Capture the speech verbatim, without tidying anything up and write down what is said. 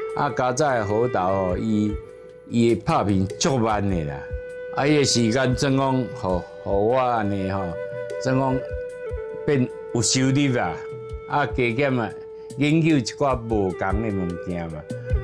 啊，加早好豆吼，伊伊拍片足慢的啦，啊，伊的时间怎讲，互互我安尼吼，怎讲变有收入啊，啊，加减啊，研究一寡无共的物件嘛。